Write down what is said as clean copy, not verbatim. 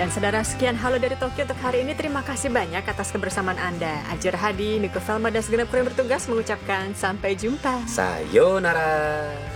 Dan saudara, sekian Halo dari Tokyo untuk hari ini. Terima kasih banyak atas kebersamaan Anda. Ajar Hadi, Niko Velma, dan segenap kru yang bertugas mengucapkan sampai jumpa. Sayonara.